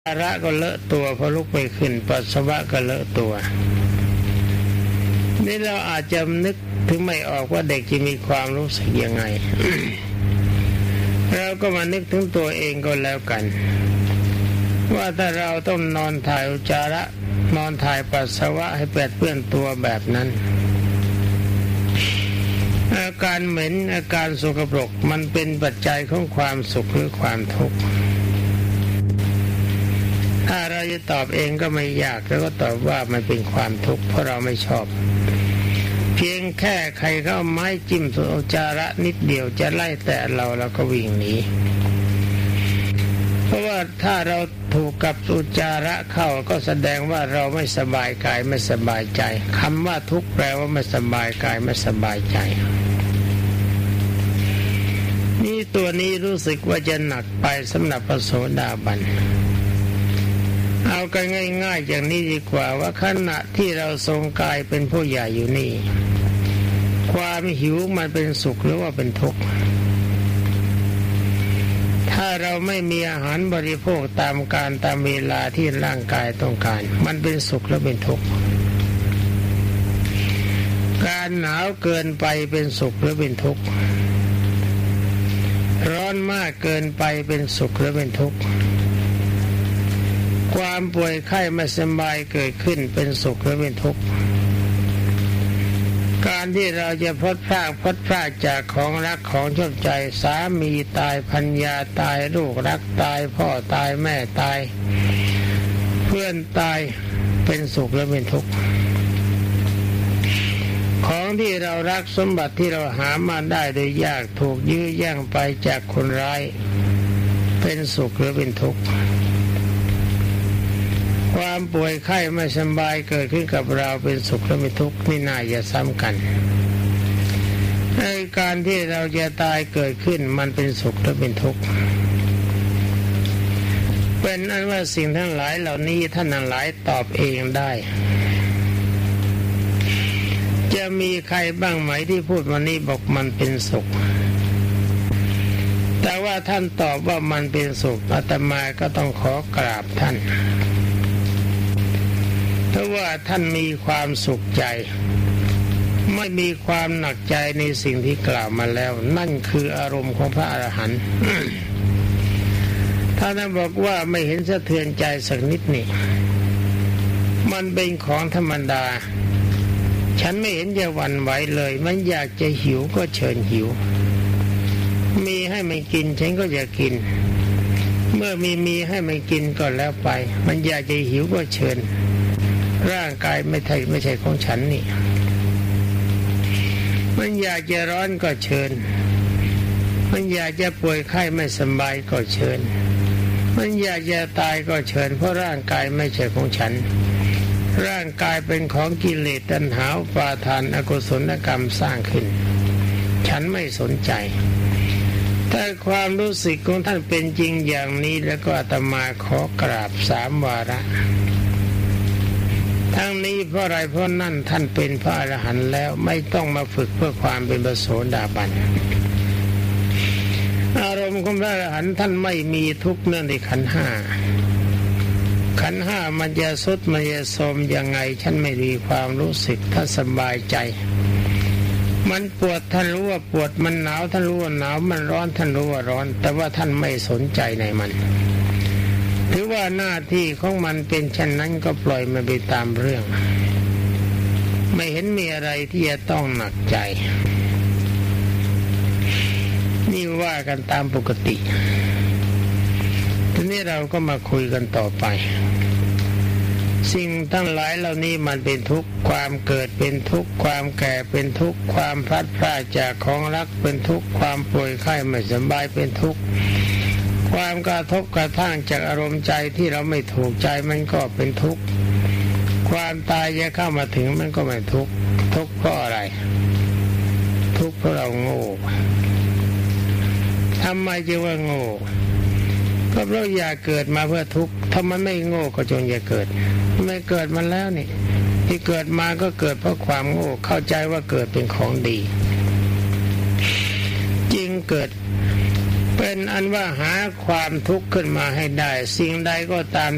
จาระก็เลอะตัวพอลุกไปขึ้นปัสสาวะก็เลอะตัวนี่เราอาจจะนึกถึงไม่ออกว่าเด็กจะมีความรู้สึกยังไง เราก็มานึกถึงตัวเองก็แล้วกันว่าถ้าเราต้องนอนถ่ายอุจจาระนอนถ่ายปัสสาวะให้เปื้อนตัวแบบนั้นอาการเหม็นอาการสกปรกมันเป็นปัจจัยของความสุขหรือความทุกข์ถ้าเราจะตอบเองก็ไม่ยากแล้วก็ตอบว่ามันเป็นความทุกข์เพราะเราไม่ชอบเพียงแค่ใครเขาเอาไม้จิ้มตัวอุจจาระนิดเดียวจะไล่แตะเราก็วิ่งหนีเพราะว่าถ้าเราถูกกับอุจจาระเข้าก็แสดงว่าเราไม่สบายกายไม่สบายใจคำว่าทุกข์แปลว่าไม่สบายกายไม่สบายใจนี่ตัวนี้รู้สึกว่าจะหนักไปสำหรับพระโสดาบันเอากันง่ายๆอย่างนี้ดีกว่าว่าขณะที่เราทรงกายเป็นผู้ใหญ่อยู่นี่ความหิวมันเป็นสุขหรือว่าเป็นทุกข์ถ้าเราไม่มีอาหารบริโภคตามกาลตามเวลาที่ร่างกายต้องการมันเป็นสุขหรือเป็นทุกข์การหนาวเกินไปเป็นสุขหรือเป็นทุกข์ร้อนมากเกินไปเป็นสุขหรือเป็นทุกข์ความป่วยไข้ไม่สบายเกิดขึ้นเป็นสุขหรือเป็นทุกข์การที่เราจะพลัดพรากจากของรักของชอบใจสามีตายภรรยาตายลูกรักตายพ่อตายแม่ตายเพื่อนตายเป็นสุขหรือเป็นทุกข์ของที่เรารักสมบัติที่เราหามาได้โดยยากถูกยื้อแย่งไปจากคนร้ายเป็นสุขหรือเป็นทุกข์ความป่วยไข้ไม่สบายเกิดขึ้นกับเราเป็นสุขหรือเป็นทุกข์นี่น่าจะซ้ำกันการที่เราจะตายเกิดขึ้นมันเป็นสุขหรือเป็นทุกข์เป็นอันว่าสิ่งทั้งหลายเหล่านี้ท่านทั้งหลายตอบเองได้จะมีใครบ้างไหมที่พูดวันนี้บอกมันเป็นสุขแต่ว่าท่านตอบว่ามันเป็นสุขอาตมาก็ต้องขอกราบท่านเพราะว่าท่านมีความสุขใจไม่มีความหนักใจในสิ่งที่กล่าวมาแล้วนั่นคืออารมณ์ของพระอรหันต์ ถ้าท่านบอกว่าไม่เห็นสะเทือนใจสักนิดนี่มันเป็นของธรรมดาฉันไม่เห็นจะหวั่นไหวเลยมันอยากจะหิวก็เชิญหิวมีให้มันกินฉันก็จะกินเมื่อมีให้มันกินก็แล้วไปมันอยากจะหิวก็เชิญร่างกายไม่ใช่ของฉันนี่มันอยากจะร้อนก็เชิญมันอยากจะป่วยไข้ไม่สบายก็เชิญมันอยากจะตายก็เชิญเพราะร่างกายไม่ใช่ของฉันร่างกายเป็นของกิเลสตัณหาอุปาทานอกุศลกรรมสร้างขึ้นฉันไม่สนใจถ้าความรู้สึกของท่านเป็นจริงอย่างนี้แล้วก็อาตมาขอกราบ3 วาระทั้งนี้เพราะอะไรเพราะนั่นท่านเป็นพระอรหันต์แล้วไม่ต้องมาฝึกเพื่อความเป็นพระโสดาบันอารมณ์ของพระอรหันต์ท่านไม่มีทุกข์เนื่องในขันธ์ 5ขันธ์ 5มันจะสุดมันจะโทรมยังไงฉันไม่มีความรู้สึกถ้าสบายใจมันปวดท่านรู้ว่าปวดมันหนาวท่านรู้ว่าหนาวมันร้อนท่านรู้ว่าร้อนแต่ว่าท่านไม่สนใจในมันถือว่าหน้าที่ของมันเป็นเช่นนั้นก็ปล่อยมันไปตามเรื่องไม่เห็นมีอะไรที่จะต้องหนักใจนี่ว่ากันตามปกติทีนี้เราก็มาคุยกันต่อไปสิ่งทั้งหลายเหล่านี้มันเป็นทุกข์ความเกิดเป็นทุกข์ความแก่เป็นทุกข์ความพลัดพรากจากของรักเป็นทุกข์ความป่วยไข้ไม่สบายเป็นทุกข์ความกระทบกระทั่งจากอารมณ์ใจที่เราไม่ถูกใจมันก็เป็นทุกข์ความตายจะเข้ามาถึงมันก็ไม่ทุกข์ทุกข์เพราะอะไรทุกข์เพราะเราโง่ทำไมจึงว่าโง่ก็เพราะอยากเกิดมาเพื่อทุกข์ถ้ามันไม่โง่ก็จงอย่าเกิดไม่เกิดมันแล้วนี่ที่เกิดมาก็เกิดเพราะความโง่เข้าใจว่าเกิดเป็นของดีจริงเกิด เป็นอันว่าหาความทุกข์ขึ้นมาให้ได้สิ่งใดก็ตาม